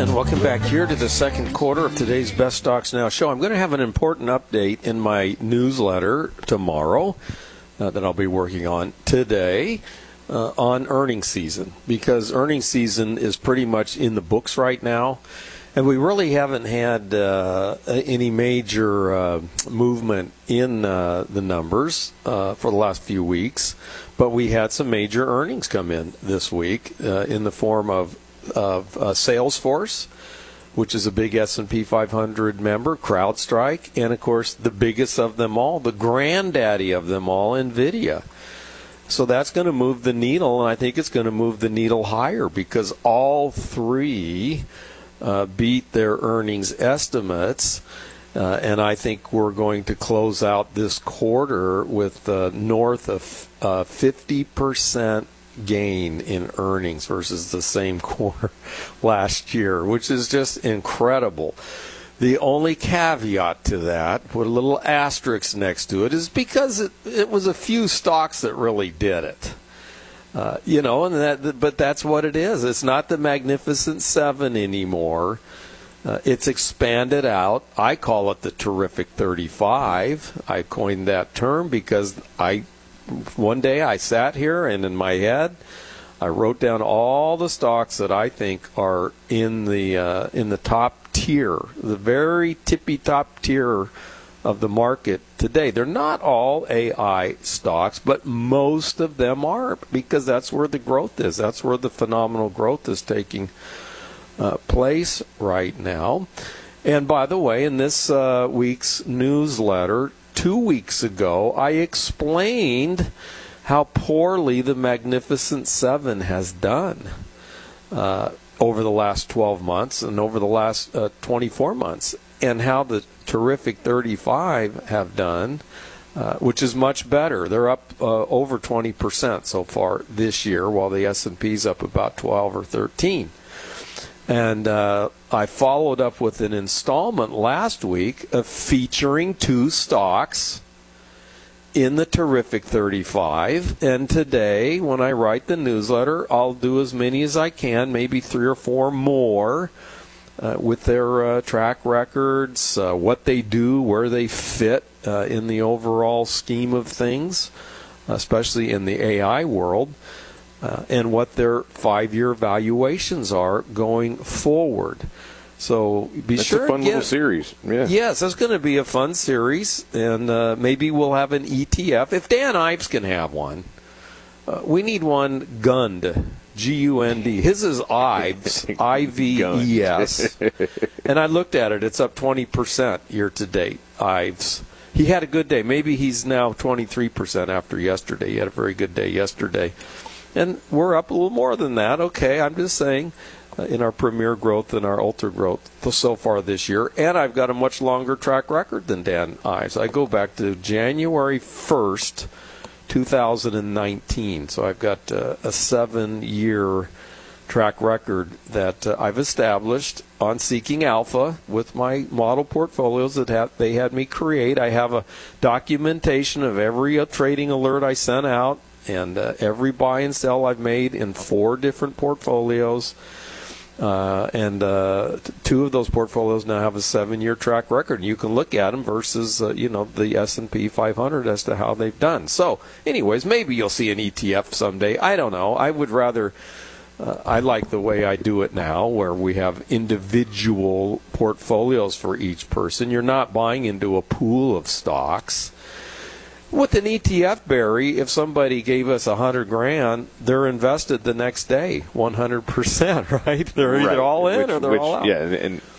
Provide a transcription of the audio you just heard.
And welcome back here to the second quarter of today's Best Stocks Now show. I'm going to have an important update in my newsletter tomorrow that I'll be working on today on earnings season, because earnings season is pretty much in the books right now. And we really haven't had any major movement in the numbers for the last few weeks, but we had some major earnings come in this week in the form of Salesforce, which is a big S&P 500 member, CrowdStrike, and, of course, the biggest of them all, the granddaddy of them all, NVIDIA. So that's going to move the needle, and I think it's going to move the needle higher because all three beat their earnings estimates, and I think we're going to close out this quarter with north of 50% gain in earnings versus the same quarter last year, which is just incredible. The only caveat to that, put a little asterisk next to it, is because it was a few stocks that really did it. But that's what it is. It's not the Magnificent Seven anymore. It's expanded out. I call it the Terrific 35. I coined that term because one day I sat here and in my head I wrote down all the stocks that I think are in the top tier, the very tippy top tier of the market today. They're not all AI stocks, but most of them are, because that's where the growth is. That's where the phenomenal growth is taking place right now. And by the way, in this week's newsletter, 2 weeks ago, I explained how poorly the Magnificent Seven has done over the last 12 months and over the last 24 months, and how the Terrific 35 have done, which is much better. They're up over 20% so far this year, while the S&P's up about 12 or 13. And I followed up with an installment last week of featuring two stocks in the Terrific 35. And today, when I write the newsletter, I'll do as many as I can, maybe 3 or 4 more, with their track records, what they do, where they fit in the overall scheme of things, especially in the AI world, and what their 5-year valuations are going forward. So That's a fun little series. Yeah. Yes, that's going to be a fun series, and maybe we'll have an ETF. If Dan Ives can have one, we need one GUND. G-U-N-D. His is Ives, I-V-E-S. And I looked at it. It's up 20% year-to-date, Ives. He had a good day. Maybe he's now 23% after yesterday. He had a very good day yesterday. And we're up a little more than that. Okay, I'm just saying, in our premier growth and our ultra growth so far this year. And I've got a much longer track record than Dan Ives. I go back to January 1st, 2019. So I've got a 7-year track record that I've established on Seeking Alpha with my model portfolios that they had me create. I have a documentation of every trading alert I sent out and every buy and sell I've made in 4 different portfolios. And 2 of those portfolios now have a 7-year track record. You can look at them versus, the S&P 500 as to how they've done. So, anyways, maybe you'll see an ETF someday. I don't know. I would rather, I like the way I do it now, where we have individual portfolios for each person. You're not buying into a pool of stocks. With an ETF, Barry, if somebody gave us $100,000, they're invested the next day, 100%, right? They're either all in or they're all out. Yeah, and